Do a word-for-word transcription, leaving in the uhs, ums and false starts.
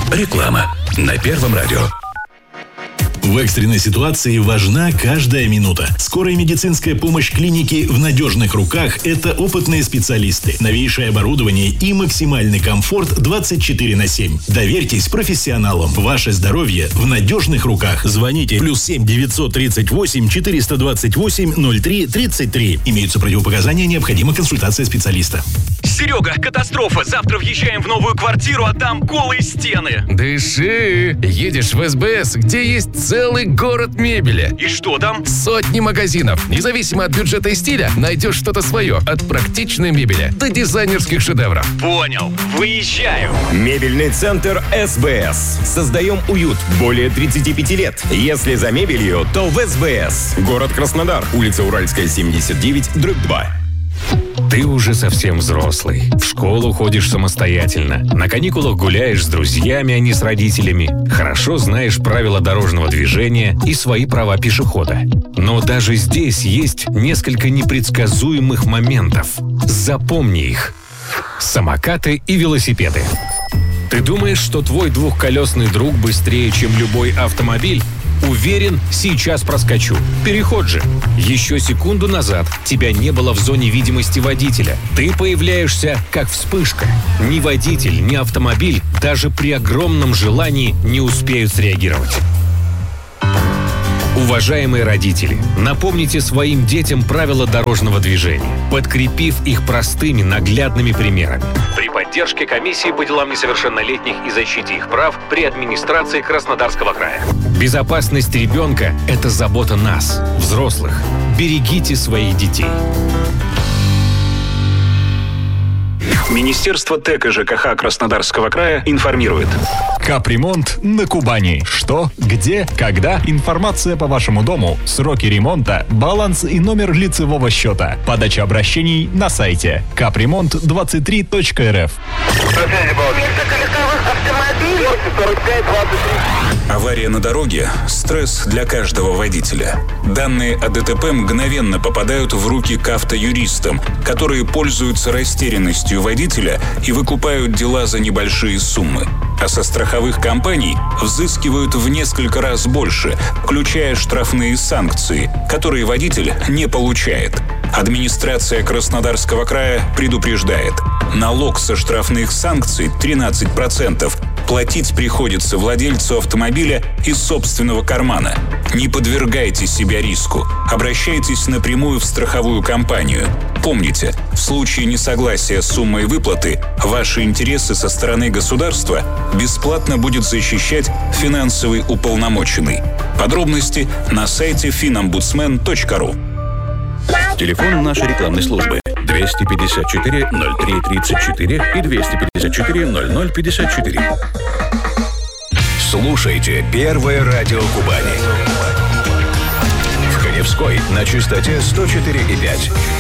Реклама на Первом радио. В экстренной ситуации важна каждая минута. Скорая медицинская помощь клиники в надежных руках – это опытные специалисты, новейшее оборудование и максимальный комфорт двадцать четыре на семь. Доверьтесь профессионалам. Ваше здоровье в надежных руках. Звоните плюс семь девятьсот тридцать восемь четыреста двадцать восемь ноль три тридцать три. Имеются противопоказания, необходима консультация специалиста. Серега, катастрофа. Завтра въезжаем в новую квартиру, а там голые стены. Дыши. Едешь в эс бэ эс, где есть целый город мебели. И что там? Сотни магазинов. Независимо от бюджета и стиля, найдешь что-то свое. От практичной мебели до дизайнерских шедевров. Понял. Выезжаю. Мебельный центр эс бэ эс. Создаем уют более тридцати пяти лет. Если за мебелью, то в эс бэ эс. Город Краснодар. Улица Уральская, семьдесят девять, дробь два. Ты уже совсем взрослый. В школу ходишь самостоятельно. На каникулах гуляешь с друзьями, а не с родителями. Хорошо знаешь правила дорожного движения и свои права пешехода. Но даже здесь есть несколько непредсказуемых моментов. Запомни их. Самокаты и велосипеды. Ты думаешь, что твой двухколесный друг быстрее, чем любой автомобиль? Уверен, сейчас проскочу. Переход же. Еще секунду назад тебя не было в зоне видимости водителя. Ты появляешься как вспышка. Ни водитель, ни автомобиль даже при огромном желании не успеют среагировать. Уважаемые родители, напомните своим детям правила дорожного движения, подкрепив их простыми, наглядными примерами. При поддержке комиссии по делам несовершеннолетних и защите их прав при администрации Краснодарского края. Безопасность ребенка – это забота нас, взрослых. Берегите своих детей. Министерство ТЭК и ЖКХ Краснодарского края информирует. Капремонт на Кубани. Что, где, когда? Информация по вашему дому, сроки ремонта, баланс и номер лицевого счета. Подача обращений на сайте капремонт двадцать три точка эр эф. Авария на дороге – стресс для каждого водителя. Данные о ДТП мгновенно попадают в руки к автоюристам, которые пользуются растерянностью водителя и выкупают дела за небольшие суммы. А со страховых компаний взыскивают в несколько раз больше, включая штрафные санкции, которые водитель не получает. Администрация Краснодарского края предупреждает: налог со штрафных санкций тринадцать процентов платить приходится владельцу автомобиля из собственного кармана. Не подвергайте себя риску. Обращайтесь напрямую в страховую компанию. Помните, в случае несогласия с суммой выплаты, ваши интересы со стороны государства бесплатно будет защищать финансовый уполномоченный. Подробности на сайте финомбудсмен точка ру. Телефон нашей рекламной службы двести пятьдесят четыре ноль три тридцать четыре и двести пятьдесят четыре ноль ноль пятьдесят четыре. Слушайте Первое радио Кубани. В Коневской на частоте сто четыре и пять.